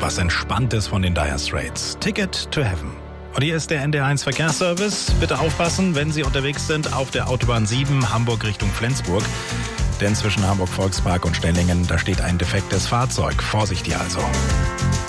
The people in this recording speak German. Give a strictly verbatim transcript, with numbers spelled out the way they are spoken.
was Entspanntes von den Dire Straits. Ticket to Heaven. Und hier ist der N D R eins Verkehrsservice. Bitte aufpassen, wenn Sie unterwegs sind auf der Autobahn sieben Hamburg Richtung Flensburg. Denn zwischen Hamburg Volkspark und Stellingen, da steht ein defektes Fahrzeug. Vorsicht hier also.